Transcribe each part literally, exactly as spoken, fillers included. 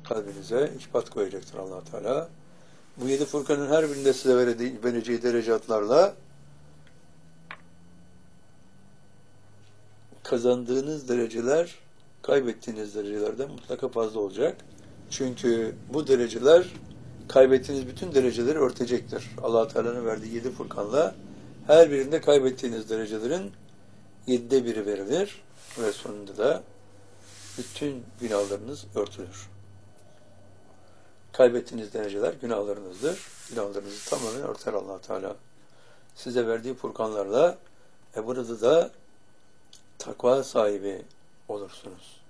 kalbinize ispat koyacaktır Allah Teala. Bu yedi Furkan'ın her birinde size vereceği derecatlarla kazandığınız dereceler kaybettiğiniz derecelerden mutlaka fazla olacak. Çünkü bu dereceler kaybettiğiniz bütün dereceleri örtecektir. Allah Teala'nın verdiği yedi Furkan'la her birinde kaybettiğiniz derecelerin yedide biri verilir ve sonunda da bütün günahlarınız örtülür. Kaybettiğiniz dereceler günahlarınızdır. Günahlarınızı tamamen örter Allah Teala. Size verdiği Furkanlarla e burada da takva sahibi olursunuz.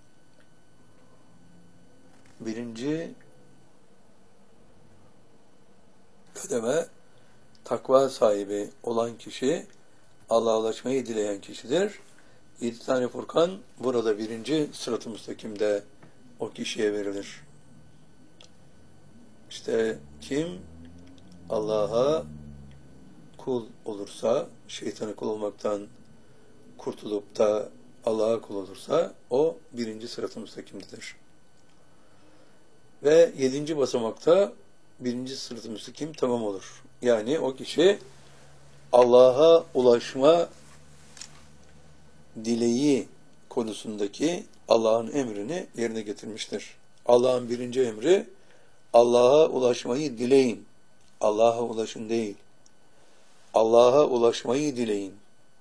Birinci kademe takva sahibi olan kişi Allah'a ulaşmayı dileyen kişidir. Yedi tane Furkan burada birinci sırat-ı müstakimde o kişiye verilir. İşte kim Allah'a kul olursa, şeytana kul olmaktan kurtulup da Allah'a kul olursa o birinci sırat-ı müstakimdedir. Ve yedinci basamakta birinci sırat-ı müstakim tamam olur. Yani o kişi Allah'a ulaşma dileği konusundaki Allah'ın emrini yerine getirmiştir. Allah'ın birinci emri Allah'a ulaşmayı dileyin. Allah'a ulaşın değil. Allah'a ulaşmayı dileyin.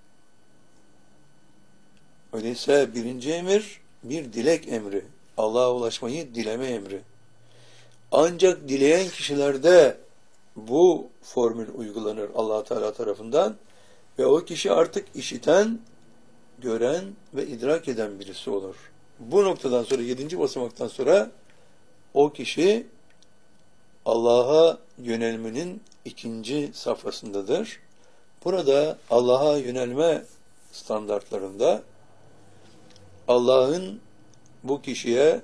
Öyleyse birinci emir bir dilek emri. Allah'a ulaşmayı dileme emri. Ancak dileyen kişilerde bu formül uygulanır Allah Teala tarafından ve o kişi artık işiten, gören ve idrak eden birisi olur. Bu noktadan sonra, yedinci basamaktan sonra o kişi Allah'a yönelmenin ikinci safhasındadır. Burada Allah'a yönelme standartlarında Allah'ın bu kişiye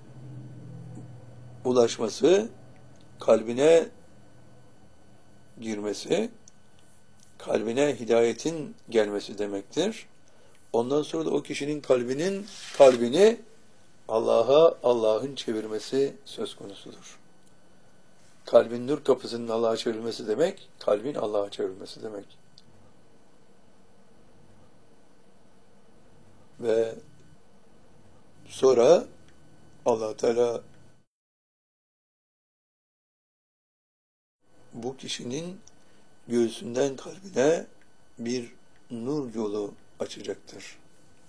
ulaşması, kalbine girmesi, kalbine hidayetin gelmesi demektir. Ondan sonra da o kişinin kalbinin kalbini Allah'a, Allah'ın çevirmesi söz konusudur. Kalbin nur kapısının Allah'a çevrilmesi demek, kalbin Allah'a çevrilmesi demek. Ve sonra Allah Teala bu kişinin göğsünden kalbine bir nur yolu açacaktır.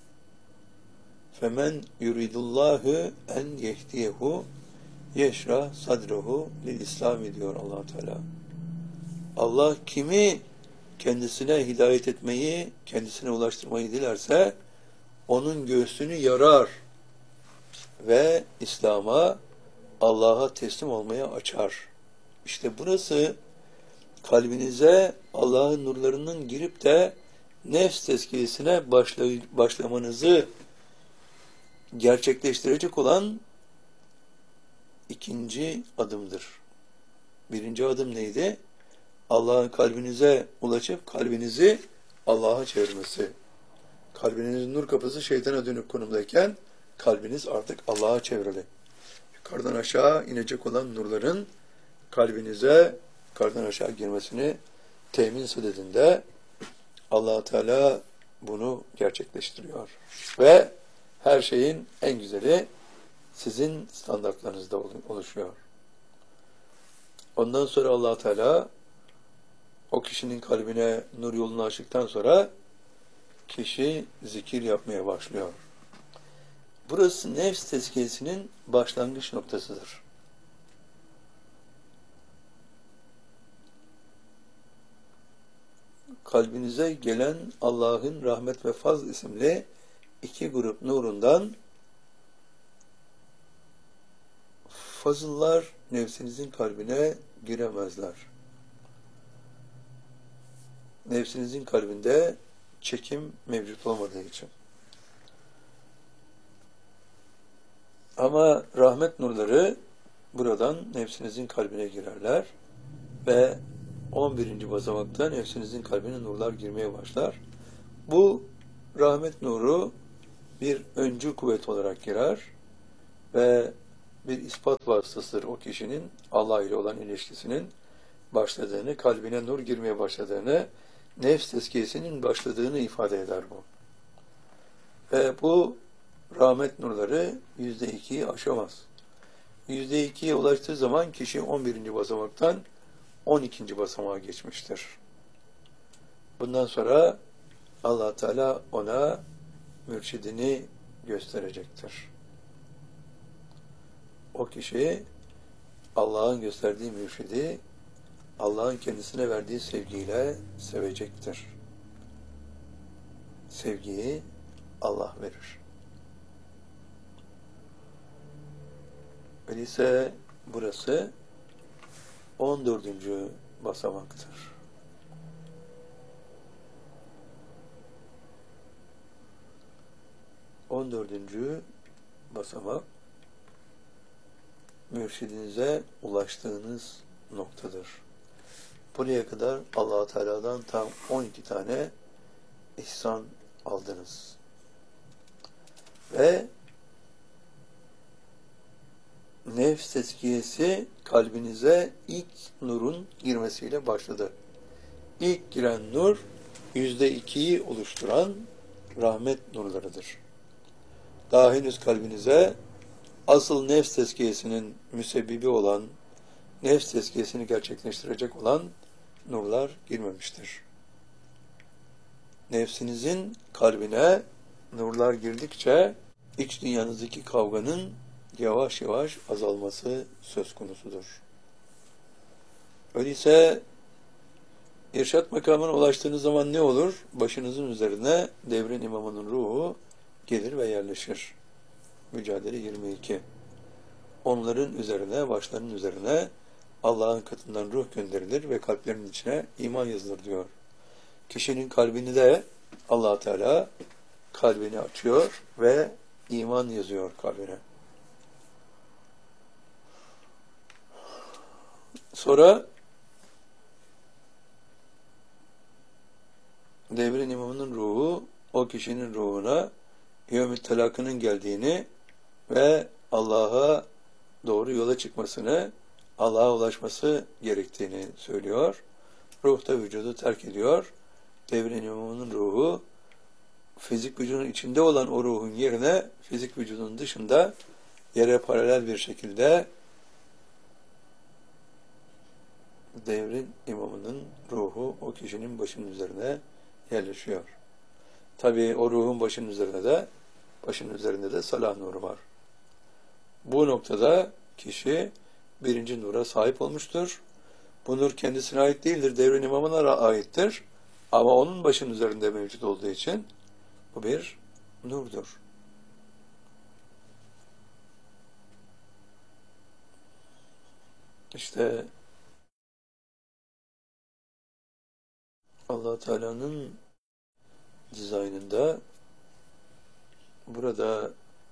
Femen yuridullahu en yehdiyehu yeşra sadrehu lil İslam diyor Allah Teala. Allah kimi kendisine hidayet etmeyi, kendisine ulaştırmayı dilerse onun göğsünü yarar ve İslam'a, Allah'a teslim olmaya açar. İşte burası kalbinize Allah'ın nurlarının girip de nefs tezkiyesine başlay başlamanızı gerçekleştirecek olan ikinci adımdır. Birinci adım neydi? Allah'ın kalbinize ulaşıp kalbinizi Allah'a çevirmesi. Kalbinizin nur kapısı şeytana dönük konumdayken kalbiniz artık Allah'a çevrili. Yukarıdan aşağı inecek olan nurların kalbinize yukarıdan aşağı girmesini temin sadedinde Allah Teala bunu gerçekleştiriyor. Ve her şeyin en güzeli sizin standartlarınızda oluşuyor. Ondan sonra Allah Teala o kişinin kalbine nur yolunu açtıktan sonra kişi zikir yapmaya başlıyor. Burası nefs tezkiyesinin başlangıç noktasıdır. Kalbinize gelen Allah'ın rahmet ve fazl isimli iki grup nurundan fazıllar nefsinizin kalbine giremezler. Nefsinizin kalbinde çekim mevcut olmadığı için. Ama rahmet nurları buradan nefsinizin kalbine girerler ve on birinci basamakta nefsinizin kalbine nurlar girmeye başlar. Bu rahmet nuru bir öncü kuvvet olarak girer ve bir ispat vasıtasıdır o kişinin Allah ile olan ilişkisinin başladığını, kalbine nur girmeye başladığını, nefs tezkiyesinin başladığını ifade eder bu. Ve bu rahmet nurları yüzde ikiyi aşamaz. Yüzde ikiye ulaştığı zaman kişi on birinci basamaktan on ikinci basamağa geçmiştir. Bundan sonra Allah Teala ona mürşidini gösterecektir. O kişi Allah'ın gösterdiği mürşidi Allah'ın kendisine verdiği sevgiyle sevecektir. Sevgiyi Allah verir. Öyleyse burası on dördüncü basamaktır. on dördüncü basamak mürşidinize ulaştığınız noktadır. Buraya kadar Allah Teala'dan tam on iki tane ihsan aldınız. Ve nefs tezkiyesi kalbinize ilk nurun girmesiyle başladı. İlk giren nur yüzde ikiyi oluşturan rahmet nurlarıdır. Daha henüz kalbinize asıl nefs tezkiyesinin müsebbibi olan, nefs tezkiyesini gerçekleştirecek olan nurlar girmemiştir. Nefsinizin kalbine nurlar girdikçe iç dünyanızdaki kavganın yavaş yavaş azalması söz konusudur. Öyleyse irşat makamına ulaştığınız zaman ne olur? Başınızın üzerine devrin imamının ruhu gelir ve yerleşir. Mücadele yirmi iki. Onların üzerine, başlarının üzerine Allah'ın katından ruh gönderilir ve kalplerinin içine iman yazılır diyor. Kişinin kalbini de Allah Teala kalbini açıyor ve iman yazıyor kalbine. Sonra devrin imamının ruhu o kişinin ruhuna yevm-i telakının geldiğini ve Allah'a doğru yola çıkmasını, Allah'a ulaşması gerektiğini söylüyor. Ruh da vücudu terk ediyor. Devrin imamının ruhu fizik vücudun içinde olan o ruhun yerine fizik vücudun dışında yere paralel bir şekilde devrin imamının ruhu o kişinin başının üzerine yerleşiyor. Tabii o ruhun başının üzerine de başının üzerinde de salah nuru var. Bu noktada kişi birinci nura sahip olmuştur. Bu nur kendisine ait değildir, devrin imamına aittir. Ama onun başının üzerinde mevcut olduğu için bu bir nurdur. İşte Allah Teala'nın dizaynında burada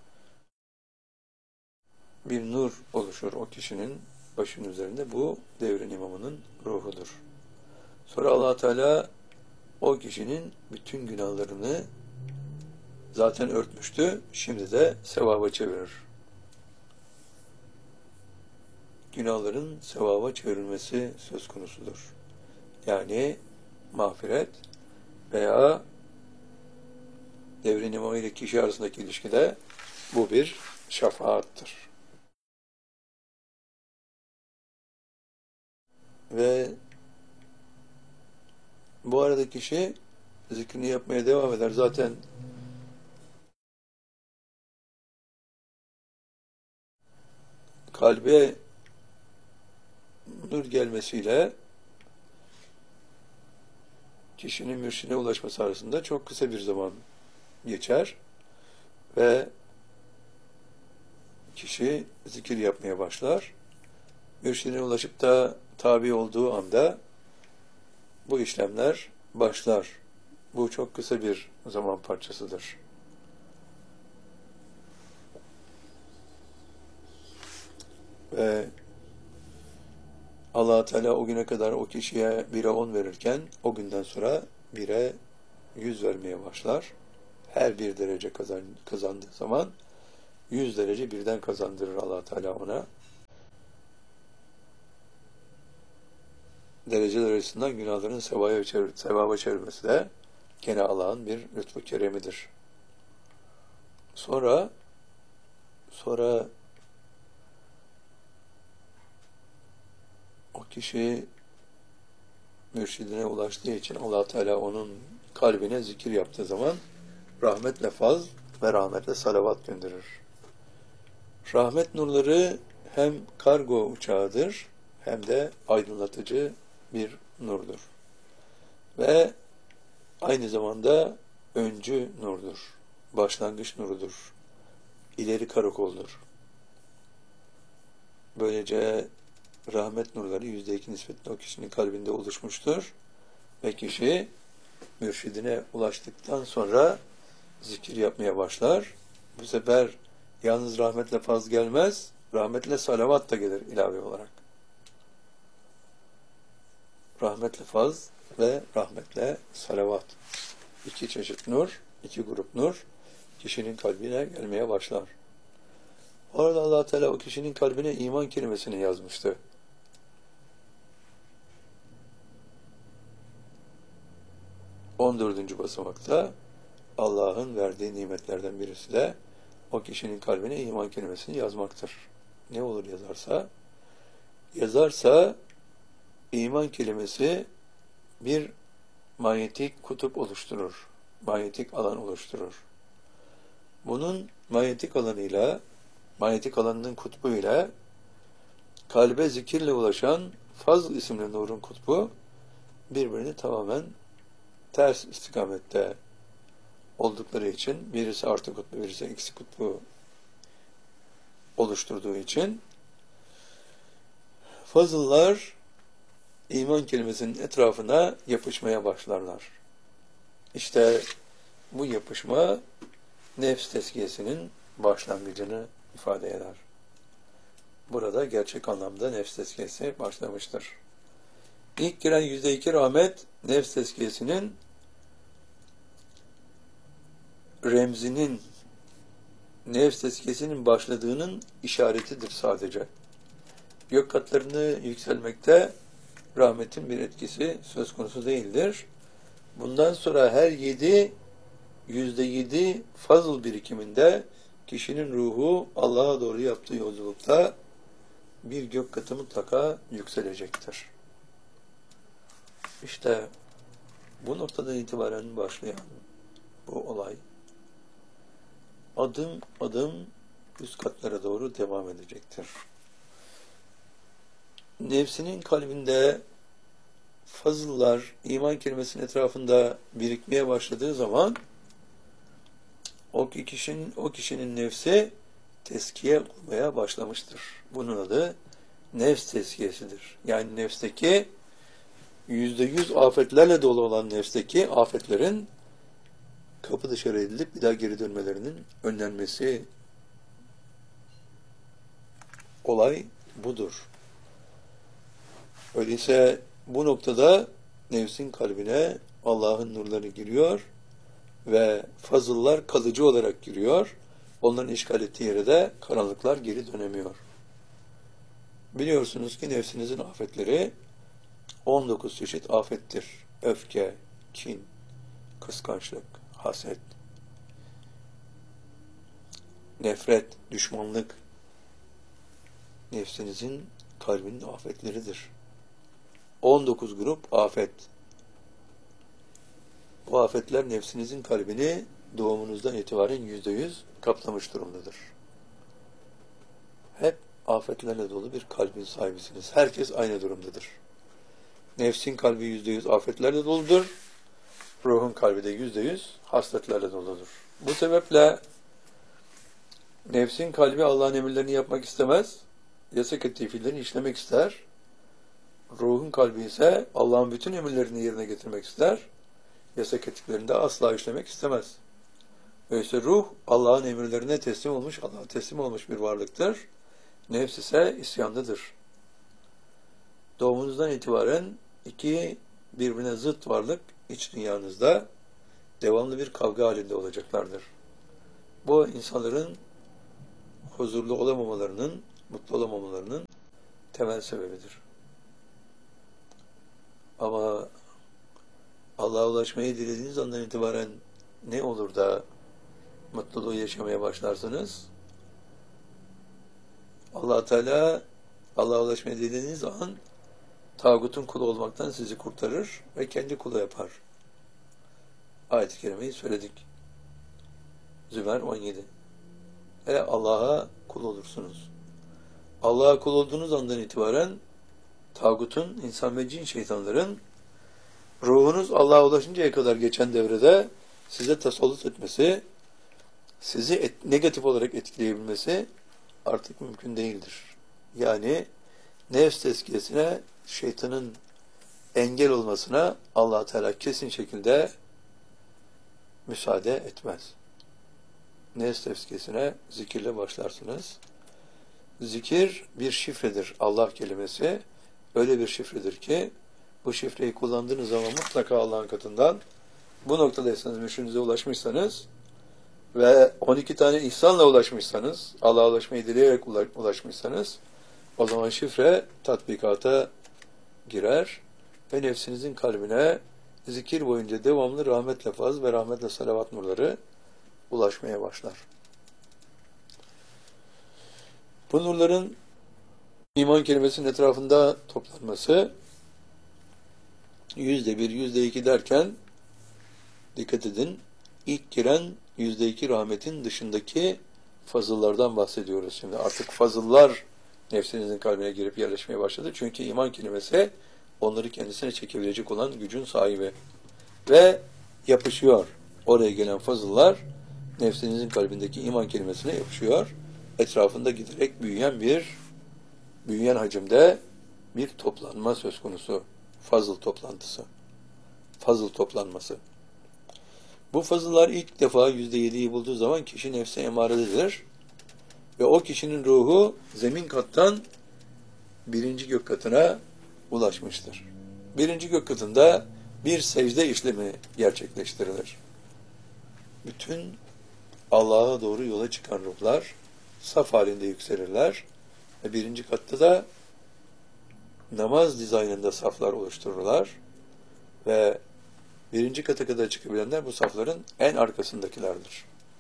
bir nur oluşur o kişinin başının üzerinde. Bu devrin imamının ruhudur. Sonra Allah Teala o kişinin bütün günahlarını zaten örtmüştü. Şimdi de sevaba çevirir. Günahların sevaba çevrilmesi söz konusudur. Yani mağfiret veya devrin imamı ile kişi arasındaki ilişkide bu bir şafaattır. Ve bu arada kişi zikrini yapmaya devam eder. Zaten kalbe nur gelmesiyle kişinin mürşidine ulaşması arasında çok kısa bir zaman geçer ve kişi zikir yapmaya başlar. Mürşidine ulaşıp da tabi olduğu anda bu işlemler başlar. Bu çok kısa bir zaman parçasıdır. Ve Allah Teala o güne kadar o kişiye bire on verirken o günden sonra bire yüz vermeye başlar. Her bir derece kazan, kazandığı zaman yüz derece birden kazandırır Allah Teala ona. Dereceler arasından günahların sevaya çevir, sevaba çevirmesi de gene Allah'ın bir lütfu keremidir. Sonra sonra o kişi mürşidine ulaştığı için Allah Teala onun kalbine zikir yaptığı zaman rahmetle faz ve rahmetle salavat gönderir. Rahmet nurları hem kargo uçağıdır hem de aydınlatıcı bir nurdur. Ve aynı zamanda öncü nurdur. Başlangıç nurudur. İleri karakoldur. Böylece rahmet nurları yüzde iki nispetle o kişinin kalbinde oluşmuştur. Ve kişi mürşidine ulaştıktan sonra zikir yapmaya başlar. Bu sefer yalnız rahmetle faz gelmez, rahmetle salavat da gelir ilave olarak. Rahmetle faz ve rahmetle salavat. İki çeşit nur, iki grup nur kişinin kalbine gelmeye başlar. Orada Allah Teala o kişinin kalbine iman kelimesini yazmıştı. on dördüncü basamakta Allah'ın verdiği nimetlerden birisi de o kişinin kalbine iman kelimesini yazmaktır. Ne olur yazarsa? Yazarsa iman kelimesi bir manyetik kutup oluşturur. Manyetik alan oluşturur. Bunun manyetik alanıyla, manyetik alanının kutbuyla kalbe zikirle ulaşan Fazl isimli nurun kutbu birbirini tamamen ters istikamette oldukları için, birisi artı kutbu, birisi eksi kutbu oluşturduğu için fazıllar iman kelimesinin etrafına yapışmaya başlarlar. İşte bu yapışma nefs tezkiyesinin başlangıcını ifade eder. Burada gerçek anlamda nefs tezkiyesi başlamıştır. İlk giren yüzde iki rahmet nefs tezkiyesinin remzinin, nefs tezkiyesinin başladığının işaretidir sadece. Gök katlarını yükselmekte rahmetin bir etkisi söz konusu değildir. Bundan sonra her yedi, yüzde yedi fazıl birikiminde kişinin ruhu Allah'a doğru yaptığı yolculukta bir gök katı mutlaka yükselecektir. İşte bu noktadan itibaren başlayan bu olay adım adım üst katlara doğru devam edecektir. Nefsinin kalbinde fazıllar iman kelimesinin etrafında birikmeye başladığı zaman o kişinin o kişinin nefsi teskiye olmaya başlamıştır. Bunun adı nefs teskiyesidir. Yani nefsteki yüzde yüz afetlerle dolu olan nefsteki afetlerin kapı dışarı edilip bir daha geri dönmelerinin önlenmesi. Olay budur. Öyleyse bu noktada nefsin kalbine Allah'ın nurları giriyor ve fazıllar kalıcı olarak giriyor. Onların işgal ettiği yere de karanlıklar geri dönemiyor. Biliyorsunuz ki nefsinizin afetleri on dokuz çeşit afettir. Öfke, kin, kıskançlık, haset, nefret, düşmanlık nefsinizin kalbinin afetleridir. on dokuz grup afet. Bu afetler nefsinizin kalbini doğumunuzdan itibaren yüzde yüz kaplamış durumdadır. Hep afetlerle dolu bir kalbin sahibisiniz. Herkes aynı durumdadır. Nefsin kalbi yüzde yüz afetlerle doludur. Ruhun kalbi de yüzde yüz hasletlerle doludur. Bu sebeple nefsin kalbi Allah'ın emirlerini yapmak istemez. Yasak ettiği fiillerini işlemek ister. Ruhun kalbi ise Allah'ın bütün emirlerini yerine getirmek ister. Yasak ettiklerini de asla işlemek istemez. Öyleyse ruh Allah'ın emirlerine teslim olmuş, Allah'a teslim olmuş bir varlıktır. Nefs ise isyandadır. Doğumunuzdan itibaren iki birbirine zıt varlık iç dünyanızda devamlı bir kavga halinde olacaklardır. Bu insanların huzurlu olamamalarının, mutlu olamamalarının temel sebebidir. Ama Allah'a ulaşmayı dilediğiniz andan itibaren ne olur da mutluluğu yaşamaya başlarsınız? Allah Teala Allah'a ulaşmayı dilediğiniz an tağutun kulu olmaktan sizi kurtarır ve kendi kulu yapar. Ayet-i kerimeyi söyledik. Zümer on yedi. Hele Allah'a kul olursunuz. Allah'a kul olduğunuz andan itibaren tağutun, insan ve cin şeytanların ruhunuz Allah'a ulaşıncaya kadar geçen devrede size tasallut etmesi, sizi et, negatif olarak etkileyebilmesi artık mümkün değildir. Yani nefs tezkiyesine, şeytanın engel olmasına Allah Teala kesin şekilde müsaade etmez. Nefs tezkiyesine zikirle başlarsınız. Zikir bir şifredir. Allah kelimesi öyle bir şifredir ki bu şifreyi kullandığınız zaman mutlaka Allah'ın katından bu noktadaysanız, müşrinize ulaşmışsanız ve on iki tane ihsanla ulaşmışsanız, Allah'a ulaşmayı dileyerek ulaşmışsanız, o zaman şifre tatbikata girer ve nefsinizin kalbine zikir boyunca devamlı rahmet lafaz ve rahmetle salavat nurları ulaşmaya başlar. Bu nurların iman kelimesinin etrafında toplanması yüzde bir, yüzde iki derken dikkat edin, ilk giren yüzde iki rahmetin dışındaki fazıllardan bahsediyoruz. Şimdi artık fazıllar nefsinizin kalbine girip yerleşmeye başladı. Çünkü iman kelimesi onları kendisine çekebilecek olan gücün sahibi. Ve yapışıyor. Oraya gelen fazıllar nefsinizin kalbindeki iman kelimesine yapışıyor. Etrafında giderek büyüyen bir, büyüyen hacimde bir toplanma söz konusu. Fazıl toplantısı. Fazıl toplanması. Bu fazıllar ilk defa yüzde yediyi bulduğu zaman kişi nefse emarededir. Ve o kişinin ruhu zemin kattan birinci gök katına ulaşmıştır. Birinci gök katında bir secde işlemi gerçekleştirilir. Bütün Allah'a doğru yola çıkan ruhlar saf halinde yükselirler. Ve birinci katta da namaz dizaynında saflar oluştururlar. Ve birinci kata kadar çıkabilenler bu safların en arkasındakilerdir.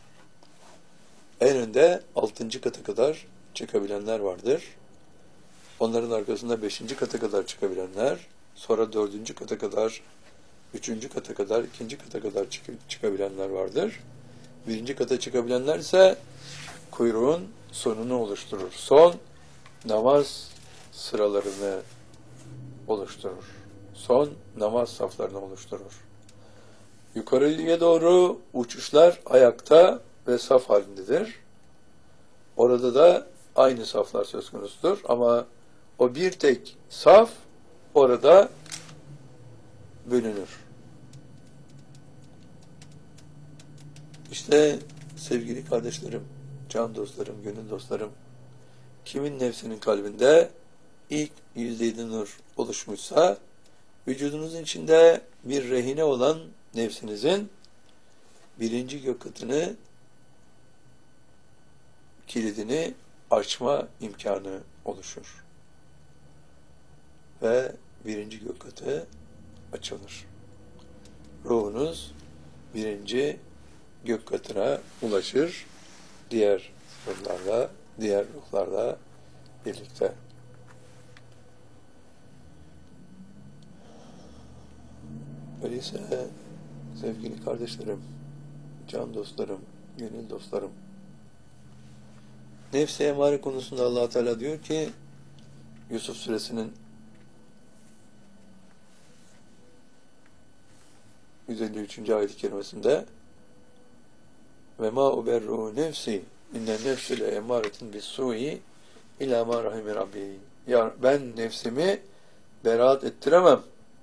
En önde altıncı kata kadar çıkabilenler vardır. Onların arkasında beşinci kata kadar çıkabilenler, sonra dördüncü kata kadar, üçüncü kata kadar, ikinci kata kadar çık çıkabilenler vardır. Birinci kata çıkabilenler ise kuyruğun sonunu oluşturur. Son namaz sıralarını oluşturur. Son namaz saflarını oluşturur. Yukarıya doğru uçuşlar ayakta ve saf halindedir. Orada da aynı saflar söz konusudur. Ama o bir tek saf orada bölünür. İşte sevgili kardeşlerim, can dostlarım, gönül dostlarım, kimin nefsinin kalbinde ilk yüzde yedi nur oluşmuşsa, vücudunuzun içinde bir rehine olan nefsinizin birinci gök katını, kilidini açma imkanı oluşur. Ve birinci gök katı açılır. Ruhunuz birinci gök katına ulaşır. Diğer ruhlarla, diğer ruhlarla birlikte. Öyleyse sevgili kardeşlerim, can dostlarım, gönül dostlarım, nefs-i emare konusunda Allah Teala diyor ki Yusuf suresinin yüz elli üçüncü ayet-i kerimesinde ve ma uberru nefsi inne nefsi le emaretin bis-su'i ila ma rahime rabbi. Ya ben nefsimi beraat ettiremem.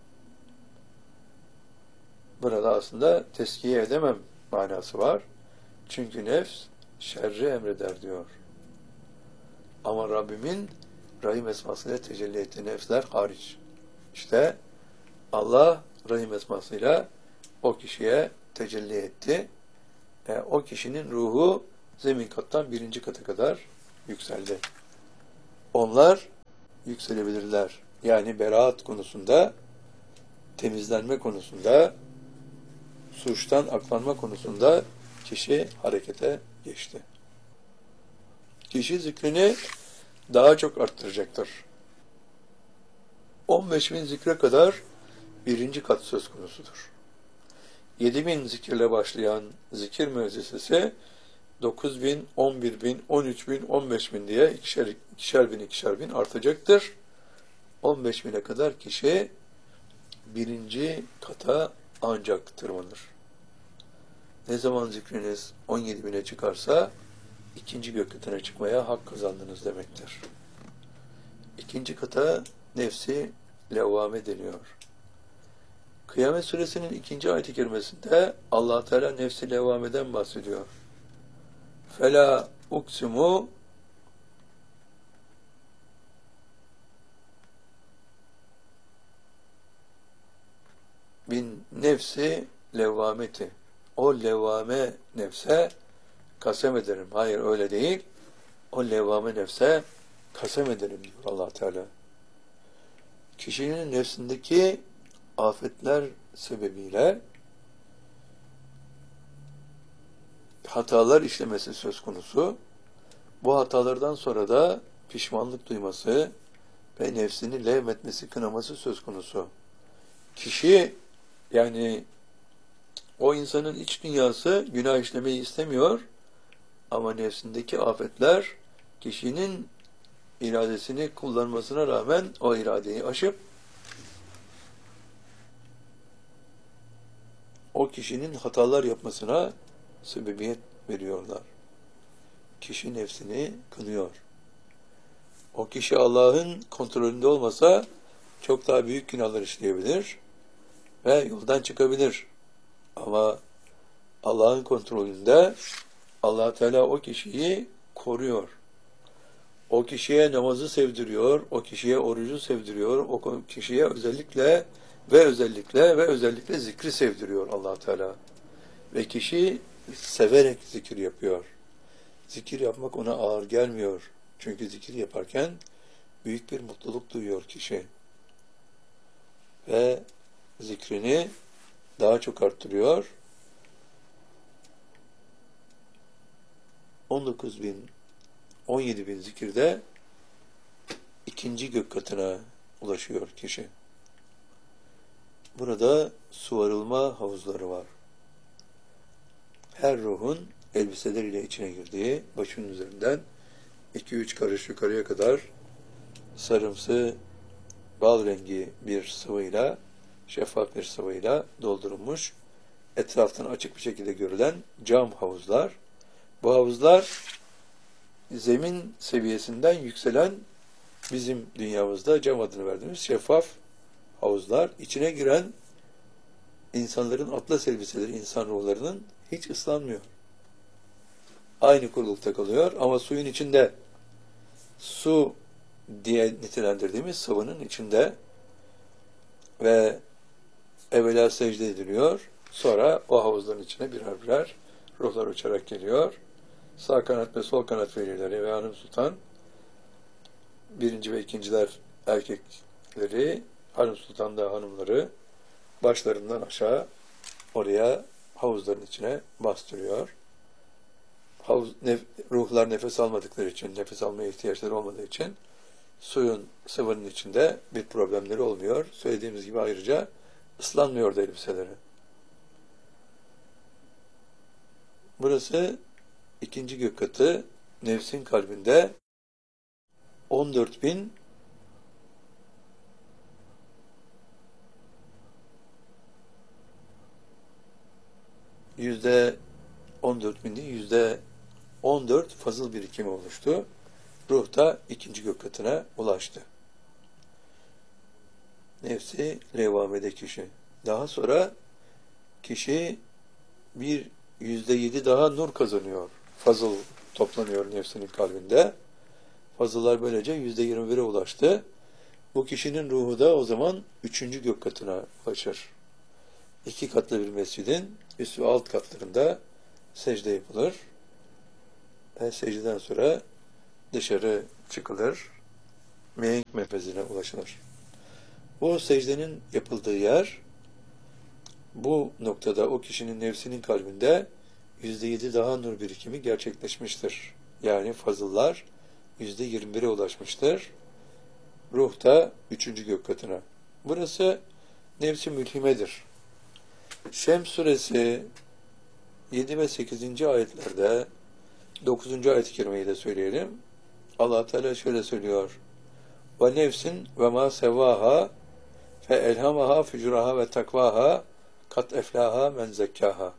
Burada aslında teskiye edemem manası var. Çünkü nefs şerri emreder diyor. Ama Rabbimin Rahim esmasıyla tecelli ettiği nefsler hariç. İşte Allah Rahim esmasıyla o kişiye tecelli etti. E, o kişinin ruhu zemin kattan birinci kata kadar yükseldi. Onlar yükselebilirler. Yani beraat konusunda, temizlenme konusunda, suçtan aklanma konusunda kişi harekete geçti. Kişi zikrini daha çok arttıracaktır. on beş bin zikre kadar birinci kat söz konusudur. yedi bin zikirle başlayan zikir müessesesi dokuz bin, on bir bin, on üç bin, on beş bin diye ikişer, ikişer bin, ikişer bin artacaktır. on beş bine kadar kişi birinci kata ancak tırmanır. Ne zaman zikriniz on yedi bine çıkarsa ikinci gök katına çıkmaya hak kazandınız demektir. İkinci kata nefsi levvame deniyor. Kıyamet Suresinin ikinci ayet-i kerimesinde Allah Teala nefsi levvameden bahsediyor. Fela uksimu bin nefsi levvameti. O levvame nefse kasem ederim. Hayır öyle değil. O levvame nefse kasem ederim diyor Allah Teala. Kişinin nefsindeki afetler sebebiyle hatalar işlemesi söz konusu. Bu hatalardan sonra da pişmanlık duyması ve nefsini levmetmesi, kınaması söz konusu. Kişi, yani o insanın iç dünyası günah işlemeyi istemiyor ama nefsindeki afetler kişinin iradesini kullanmasına rağmen o iradeyi aşıp o kişinin hatalar yapmasına sebebiyet veriyorlar. Kişi nefsini kınıyor. O kişi Allah'ın kontrolünde olmasa çok daha büyük günahlar işleyebilir ve yoldan çıkabilir. Ama Allah'ın kontrolünde Allah Teala o kişiyi koruyor. O kişiye namazı sevdiriyor, o kişiye orucu sevdiriyor, o kişiye özellikle ve özellikle ve özellikle zikri sevdiriyor Allah Teala. Ve kişi severek zikir yapıyor. Zikir yapmak ona ağır gelmiyor. Çünkü zikir yaparken büyük bir mutluluk duyuyor kişi. Ve zikrini daha çok arttırıyor. on dokuz bin, on yedi bin zikirde ikinci gök katına ulaşıyor kişi. Burada suvarılma havuzları var. Her ruhun elbiseleriyle içine girdiği, başının üzerinden iki üç karış yukarıya kadar sarımsı bal rengi bir sıvıyla, şeffaf bir sıvıyla doldurulmuş, etraftan açık bir şekilde görülen cam havuzlar. Bu havuzlar zemin seviyesinden yükselen, bizim dünyamızda cam adını verdiğimiz şeffaf havuzlar. İçine giren insanların atlas elbiseleri, insan ruhlarının hiç ıslanmıyor. Aynı kurulukta kalıyor ama suyun içinde, su diye nitelendirdiğimiz sıvının içinde ve evvela secde ediliyor. Sonra o havuzların içine birer birer ruhlar uçarak geliyor. Sağ kanat ve sol kanat velileri ve hanım sultan, birinci ve ikinciler erkekleri, hanım sultan da hanımları başlarından aşağı oraya havuzların içine bastırıyor. Havuz, nef, ruhlar nefes almadıkları için, nefes almaya ihtiyaçları olmadığı için suyun, sıvının içinde bir problemleri olmuyor. Söylediğimiz gibi ayrıca ıslanmıyor da elbiseleri. Burası ikinci gök katı, nefsin kalbinde on dört bin yüzde on dört bin değil, yüzde on dört fazıl birikimi oluştu. Ruh da ikinci gök katına ulaştı. Nefsi levvamede kişi. Daha sonra kişi bir yüzde yedi daha nur kazanıyor. Fazıl toplanıyor nefsinin kalbinde. Fazıllar böylece yüzde yirmi bire ulaştı. Bu kişinin ruhu da o zaman üçüncü gök katına ulaşır. İki katlı bir mescidin üst ve alt katlarında secde yapılır. Ve secdeden sonra dışarı çıkılır, mihenk menfezine ulaşılır. Bu secdenin yapıldığı yer, bu noktada o kişinin nefsinin kalbinde yüzde yedi daha nur birikimi gerçekleşmiştir. Yani fazıllar yüzde yirmi bire ulaşmıştır. Ruh da üçüncü gök katına. Burası nefs-i mülhimedir. Şems suresi yedi ve sekizinci ayetlerde, dokuzuncu ayet-i kerimeyi de söyleyelim. Allah Teala şöyle söylüyor: "Ve nefsin ve ma sevaha fe elhamaha fücuraha ve takvaha kat eflaha men zekkaha."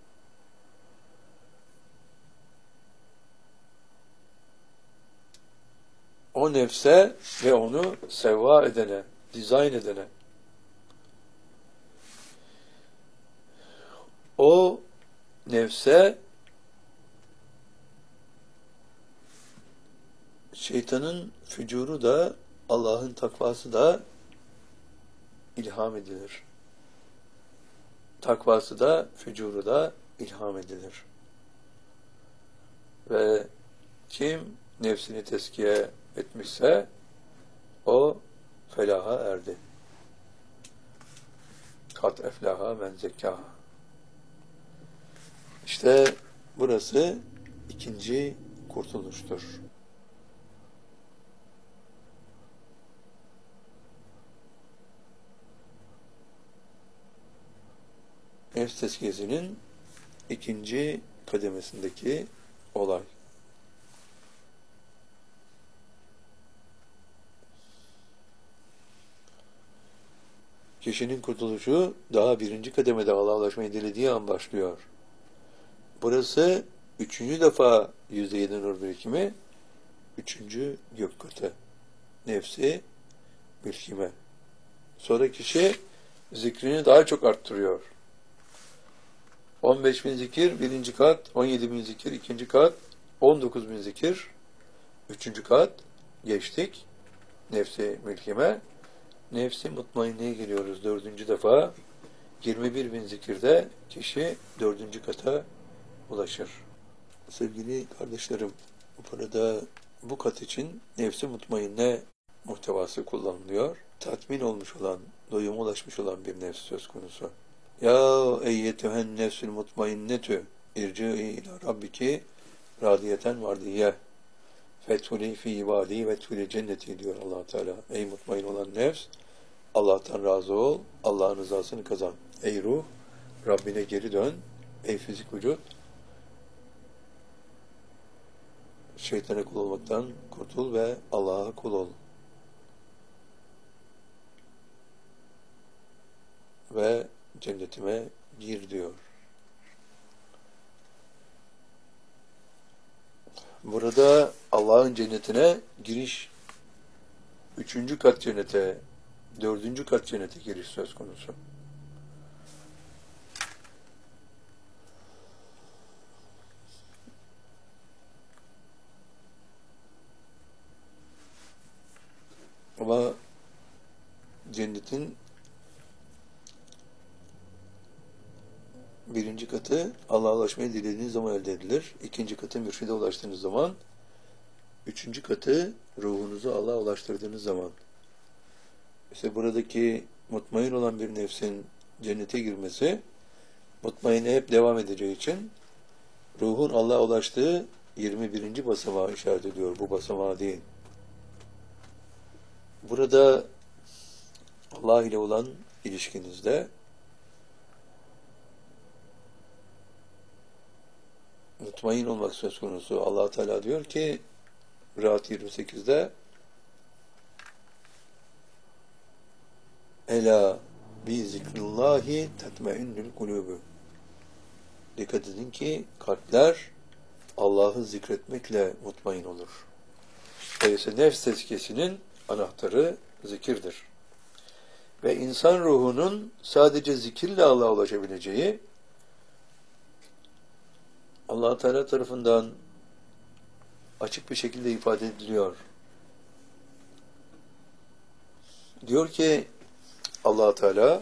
O nefse ve onu sevva edene, dizayn edene, o nefse şeytanın fücuru da Allah'ın takvası da ilham edilir. Takvası da fücuru da ilham edilir. Ve kim nefsini tezkiye etmişse o felaha erdi. Kat eflaha men zekkaha. İşte burası ikinci kurtuluştur. Nefs tezkiyesinin ikinci kademesindeki olay. Kişinin kurtuluşu daha birinci kademede Allah'a ulaşmayı dilediği an başlıyor. Burası üçüncü defa yüzde yedi nur birikimi, üçüncü gök katı. Nefsi mülkime. Sonra kişi zikrini daha çok arttırıyor. on beş bin zikir birinci kat, on yedi bin zikir ikinci kat, on dokuz bin zikir üçüncü kat geçtik. Nefsi mülkime. Nefsi mutmainneye geliyoruz dördüncü defa. yirmi bir bin zikirde kişi dördüncü kata ulaşır. Sevgili kardeşlerim, burada bu kat için nefsi mutmainne muhtevası kullanılıyor. Tatmin olmuş olan, doyuma ulaşmış olan bir nefs söz konusu. Ya eyyetühen nefsül mutmainnetü irci'i ila rabbiki radiyeten vardiyye fethuli fi ibadi ve tuli cenneti diyor Allah Teala. Ey mutmain olan nefs, Allah'tan razı ol, Allah'ın rızasını kazan. Ey ruh, Rabbine geri dön. Ey fizik vücut, şeytana kul olmaktan kurtul ve Allah'a kul ol. Ve cennetime gir diyor. Burada Allah'ın cennetine giriş, üçüncü kat cennete, dördüncü kat cennete giriş söz konusu. Ama cennetin birinci katı Allah'a ulaşmayı dilediğiniz zaman elde edilir. İkinci katı mürşide ulaştığınız zaman, üçüncü katı ruhunuzu Allah'a ulaştırdığınız zaman. İşte buradaki mutmain olan bir nefsin cennete girmesi, mutmaine hep devam edeceği için ruhun Allah'a ulaştığı yirmi birinci basamağı işaret ediyor. Bu basamağı değil. Burada Allah ile olan ilişkinizde mutmain olmak söz konusu. Allah Teala diyor ki Rahat yirmi sekizde Ela bi zikrullahi tetmeinnül kulûbü. Dikkat edin ki kalpler Allah'ı zikretmekle mutmain olur. Dolayısıyla nefs tezkiyesinin anahtarı zikirdir. Ve insan ruhunun sadece zikirle Allah'a ulaşabileceği Allah Teala tarafından açık bir şekilde ifade ediliyor. Diyor ki Allah Teala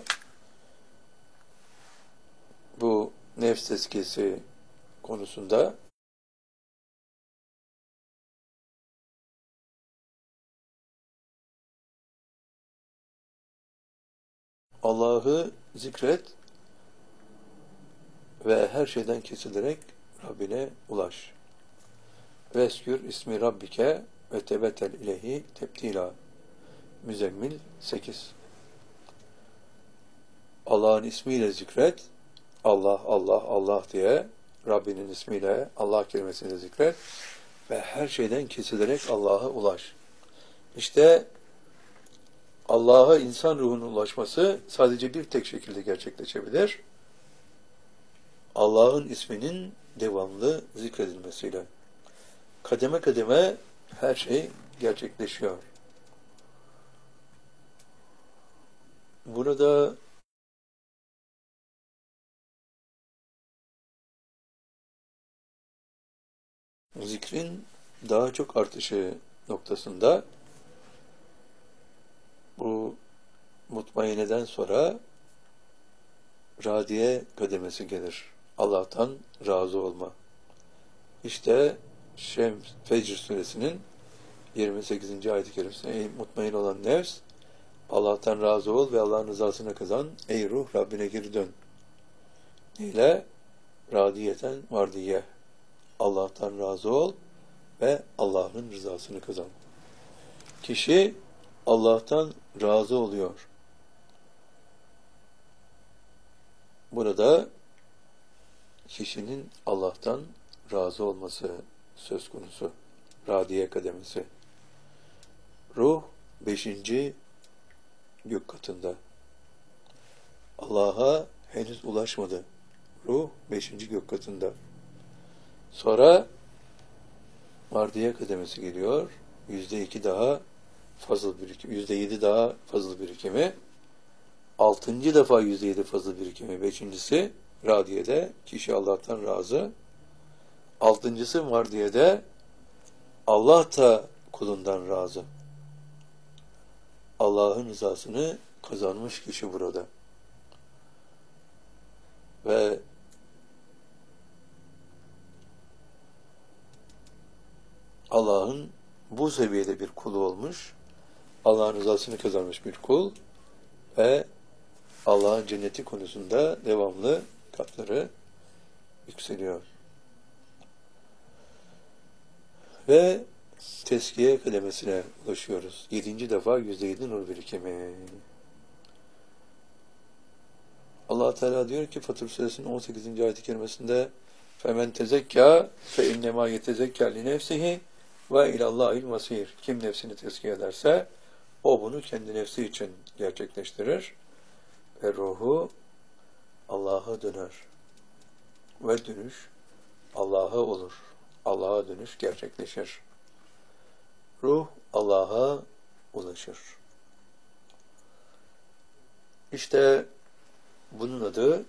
bu nefs tezkiyesi konusunda Allah'ı zikret ve her şeyden kesilerek Rabbine ulaş. Veskür ismi Rabbike ve tebetel ileyhi tebtila. Müzzemmil sekiz. Allah'ın ismiyle zikret, Allah, Allah, Allah diye Rabbinin ismiyle, Allah kelimesiyle zikret ve her şeyden kesilerek Allah'a ulaş. İşte Allah'a insan ruhunun ulaşması sadece bir tek şekilde gerçekleşebilir. Allah'ın isminin devamlı zikredilmesiyle. Kademe kademe her şey gerçekleşiyor. Burada zikrin daha çok artışı noktasında bu mutmaineden sonra radiye kademesi gelir. Allah'tan razı olma. İşte Şems Fecr suresinin yirmi sekizinci ayet-i kerimesinde ey mutmain olan nefs, Allah'tan razı ol ve Allah'ın rızasını kazan. Ey ruh, Rabbine geri dön. Neyle? Radiyeten vardiye. Allah'tan razı ol ve Allah'ın rızasını kazan. Kişi Allah'tan razı oluyor. Burada kişinin Allah'tan razı olması söz konusu. Radiye kademesi. Ruh beşinci gök katında. Allah'a henüz ulaşmadı. Ruh beşinci gök katında. Sonra vardiye kademesi geliyor. Yüzde iki daha fazıl birikimi. Yüzde yedi daha fazıl birikimi. Altıncı defa yüzde yedi fazıl birikimi. Beşincisi radiyede kişi Allah'tan razı. Altıncısı vardiyede Allah da kulundan razı. Allah'ın rızasını kazanmış kişi burada. Ve Allah'ın bu seviyede bir kulu olmuş, Allah'ın rızasını kazanmış bir kul ve Allah'ın cenneti konusunda devamlı katları yükseliyor. Ve teskiye kademesine ulaşıyoruz. Yedinci defa yüzde yedi nur birikimi. Allah Teala diyor ki Fatır Suresinin on sekizinci ayet-i kerimesinde فَمَنْ تَزَكَّى فَاِنَّمَا يَتَزَكَّى لِنَفْسِهِ وَاِلَى اللّٰهِ الْمَصِيرِ Kim nefsini tezkiye ederse o bunu kendi nefsi için gerçekleştirir ve ruhu Allah'a döner. Ve dönüş Allah'a olur. Allah'a dönüş gerçekleşir. Ruh Allah'a ulaşır. İşte bunun adı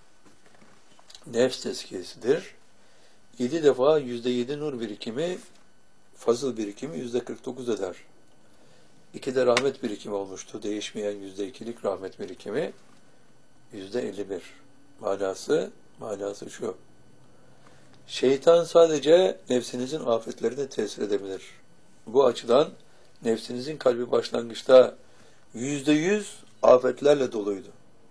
nefs tezkiyesidir. Yedi defa yüzde yedi nur birikimi, fazıl birikimi yüzde kırk dokuz eder. İki de rahmet birikimi olmuştu. Değişmeyen yüzde ikilik rahmet birikimi yüzde elli bir. Manası, manası şu. Şeytan sadece nefsinizin afetlerine tesir edebilir. Bu açıdan nefsinizin kalbi başlangıçta yüzde yüz afetlerle doluydu.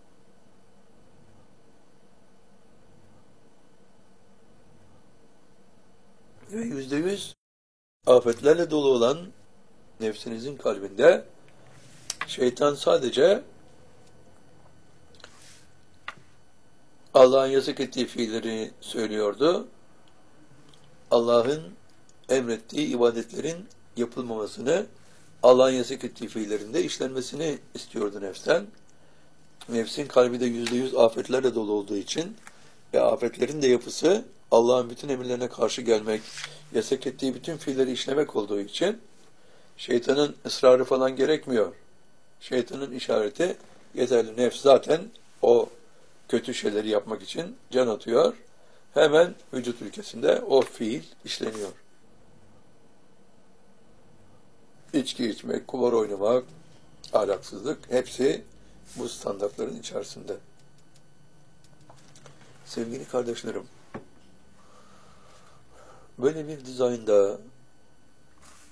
Ve yüzde yüz afetlerle dolu olan nefsinizin kalbinde şeytan sadece Allah'ın yasak ettiği fiilleri söylüyordu. Allah'ın emrettiği ibadetlerin yapılmamasını, Allah'ın yasak ettiği fiillerinde işlenmesini istiyordu nefsten. Nefsin kalbi de yüzde yüz afetlerle dolu olduğu için ve afetlerin de yapısı Allah'ın bütün emirlerine karşı gelmek, yasak ettiği bütün fiilleri işlemek olduğu için şeytanın ısrarı falan gerekmiyor. Şeytanın işareti yeterli. Nefs zaten o kötü şeyleri yapmak için can atıyor. Hemen vücut ülkesinde o fiil işleniyor. İçki içmek, kumar oynamak, ahlaksızlık hepsi bu standartların içerisinde. Sevgili kardeşlerim, böyle bir dizaynda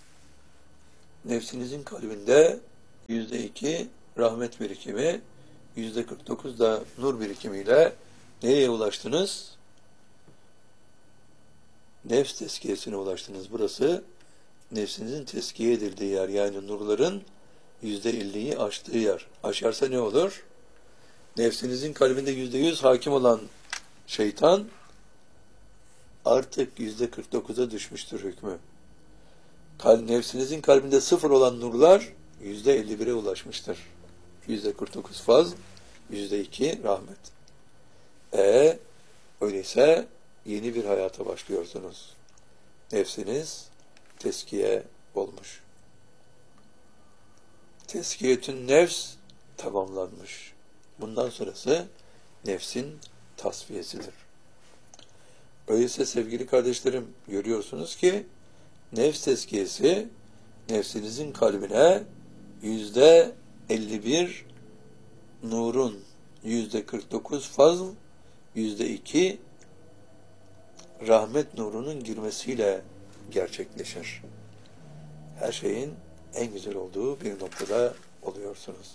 nefsinizin kalbinde yüzde iki rahmet birikimi, yüzde kırk dokuz da nur birikimiyle neye ulaştınız? Nefs tezkiyesine ulaştınız. Burası nefsinizin tezkiye edildiği yer. Yani nurların yüzde elliyi aştığı yer. Aşarsa ne olur? Nefsinizin kalbinde yüzde yüz hakim olan şeytan artık yüzde kırk dokuza düşmüştür hükmü. Nefsinizin kalbinde sıfır olan nurlar yüzde elli bire ulaşmıştır. Yüzde kırk dokuz fazl, yüzde iki rahmet. E öyleyse yeni bir hayata başlıyorsunuz. Nefsiniz teskiye olmuş. Teskiyetün nefs tamamlanmış. Bundan sonrası nefsin tasfiyesidir. Öyleyse sevgili kardeşlerim, görüyorsunuz ki nefs tezkiyesi nefsinizin kalbine yüzde elli bir nurun, yüzde kırk dokuz fazl, yüzde iki rahmet nurunun girmesiyle gerçekleşir. Her şeyin en güzel olduğu bir noktada oluyorsunuz.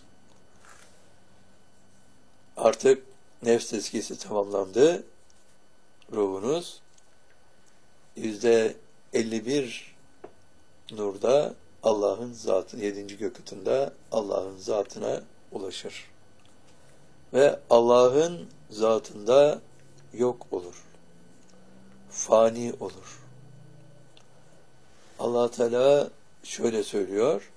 Artık nefs tezkiyesi tamamlandı. Ruhunuz yüzde elli bir nurda Allah'ın zatı, yedinci gökyüzünde Allah'ın zatına ulaşır. Ve Allah'ın zatında yok olur. Fani olur. Allah Teala şöyle söylüyor.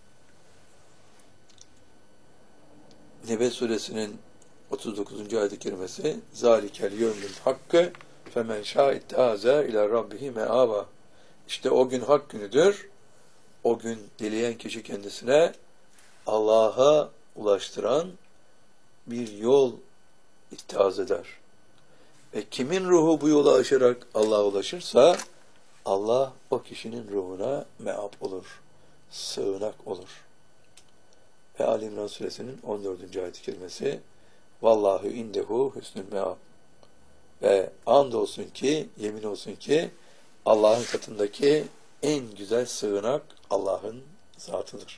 Nebe suresinin otuz dokuzuncu ayet-i kerimesi zalikel yevmül hakkı femen şâittâze ila rabbihi me'âva. İşte o gün hak günüdür. O gün dileyen kişi kendisine Allah'a ulaştıran bir yol ittihaz eder. Ve kimin ruhu bu yola aşarak Allah'a ulaşırsa Allah o kişinin ruhuna me'ab olur. Sığınak olur. Ve Ali İmran suresinin on dördüncü ayet-i kerimesi vallahu indehu hüsnül me'ab. Ve andolsun ki, yemin olsun ki Allah'ın katındaki en güzel sığınak Allah'ın zatıdır.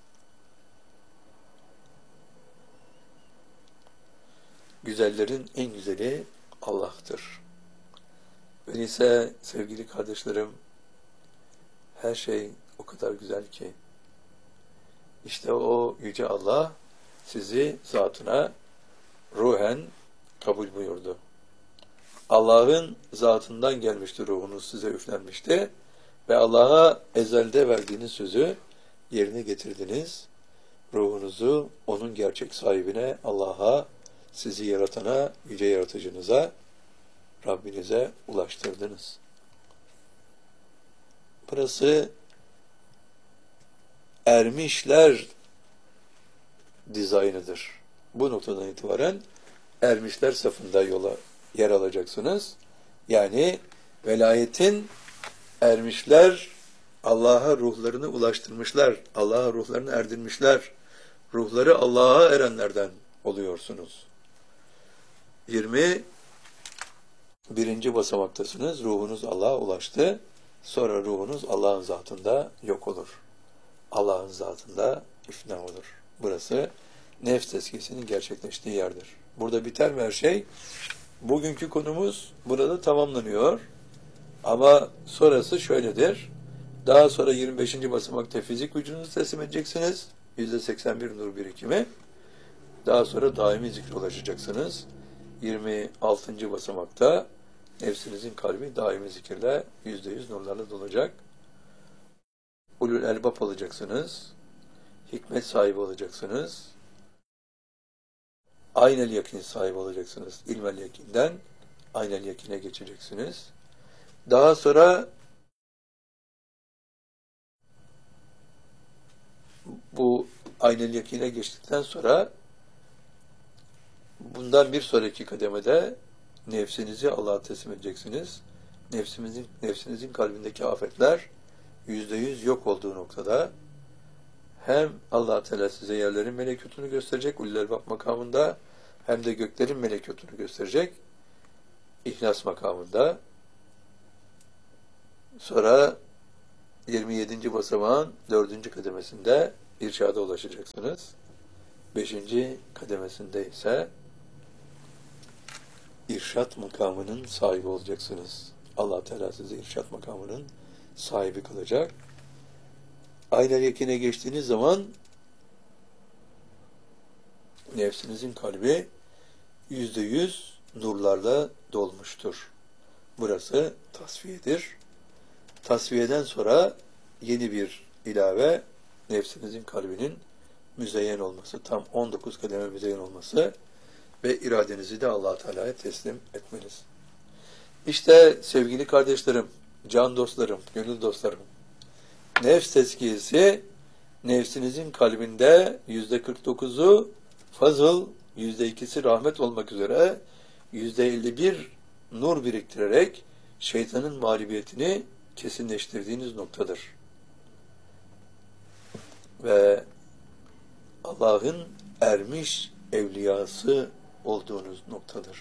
Güzellerin en güzeli Allah'tır. Öyleyse sevgili kardeşlerim, her şey o kadar güzel ki işte o yüce Allah sizi zatına ruhen kabul buyurdu. Allah'ın zatından gelmişti, ruhunuz size üflenmişti ve Allah'a ezelde verdiğiniz sözü yerine getirdiniz. Ruhunuzu onun gerçek sahibine, Allah'a, sizi yaratana, yüce yaratıcınıza, Rabbinize ulaştırdınız. Burası ermişler dizaynıdır. Bu noktadan itibaren ermişler safında yola yer alacaksınız. Yani velayetin ermişler, Allah'a ruhlarını ulaştırmışlar, Allah'a ruhlarını erdirmişler, ruhları Allah'a erenlerden oluyorsunuz. yirmi birinci basamaktasınız. Ruhunuz Allah'a ulaştı. Sonra ruhunuz Allah'ın zatında yok olur. Allah'ın zatında ifna olur. Burası nefs tezkiyesinin gerçekleştiği yerdir. Burada biter mi her şey? Bugünkü konumuz burada tamamlanıyor. Ama sonrası şöyledir. Daha sonra yirmi beşinci basamakta fizik vücudunuzu teslim edeceksiniz. yüzde seksen bir nur birikimi. Daha sonra daimi zikre ulaşacaksınız. yirmi altıncı basamakta nefsinizin kalbi daimi zikirle yüzde yüz nurlarla dolacak. Ulul elbap olacaksınız. Hikmet sahibi olacaksınız. Aynel yakin sahibi olacaksınız. İlmel yakinden aynel yakine geçeceksiniz. Daha sonra bu aynel yakine geçtikten sonra bundan bir sonraki kademede nefsinizi Allah'a teslim edeceksiniz. Nefsimizin, nefsinizin kalbindeki afetler yüzde yüz yok olduğu noktada hem Allah Teala size yerlerin melekutunu gösterecek ulul elbap makamında hem de göklerin melekutunu gösterecek İhlas makamında. Sonra yirmi yedinci basamağın dördüncü kademesinde irşada ulaşacaksınız. Beşinci kademesinde ise irşat makamının sahibi olacaksınız. Allah Teala sizi irşat makamının sahibi kılacak. Aynel yakine geçtiğiniz zaman nefsinizin kalbi yüzde yüz nurlarla dolmuştur. Burası tasfiyedir. Tasfiyeden sonra yeni bir ilave, nefsinizin kalbinin müzeyyen olması, tam on dokuz kademe müzeyyen olması ve iradenizi de Allah Teala'ya teslim etmeniz. İşte sevgili kardeşlerim, can dostlarım, gönül dostlarım, nefs tezkiyesi, nefsinizin kalbinde yüzde kırk dokuzu fazıl, yüzde ikisi rahmet olmak üzere yüzde elli bir nur biriktirerek şeytanın mağlubiyetini kesinleştirdiğiniz noktadır. Ve Allah'ın ermiş evliyası olduğunuz noktadır.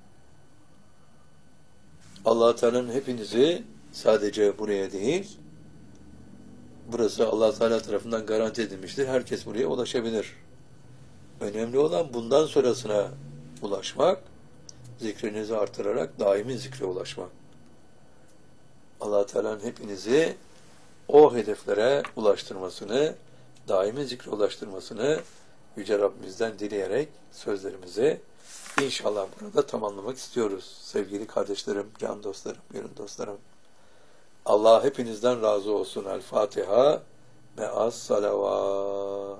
Allah Teala'nın hepinizi sadece buraya değil, burası Allah Teala tarafından garanti edilmiştir. Herkes buraya ulaşabilir. Önemli olan bundan sonrasına ulaşmak, zikrinizi artırarak daimi zikre ulaşmak. Allah Teala'nın hepinizi o hedeflere ulaştırmasını, daimi zikre ulaştırmasını Yüce Rabbimizden dileyerek sözlerimizi İnşallah burada tamamlamak istiyoruz. Sevgili kardeşlerim, can dostlarım, gönül dostlarım. Allah hepinizden razı olsun. El Fatiha ve as salavat.